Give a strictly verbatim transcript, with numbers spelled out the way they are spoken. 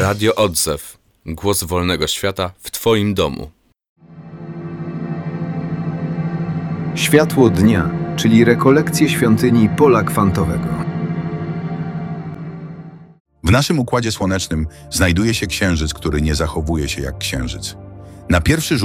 Radio Odzew. Głos wolnego świata w Twoim domu. Światło dnia, czyli rekolekcje świątyni Pola Kwantowego. W naszym Układzie Słonecznym znajduje się Księżyc, który nie zachowuje się jak Księżyc. Na pierwszy rzut